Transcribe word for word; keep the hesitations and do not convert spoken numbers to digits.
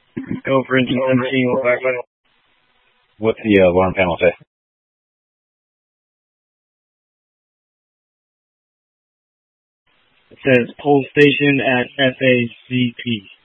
Go for instance seventeen. What's the uh, alarm panel say? It says pole station at F A C P.